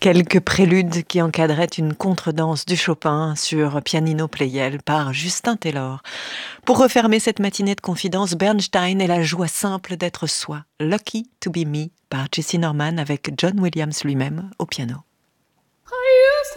Quelques préludes qui encadraient une contredanse du Chopin sur pianino Pleyel par Justin Taylor. Pour refermer cette matinée de confidence, Bernstein et la joie simple d'être soi. Lucky to be me par Jessye Norman avec John Williams lui-même au piano.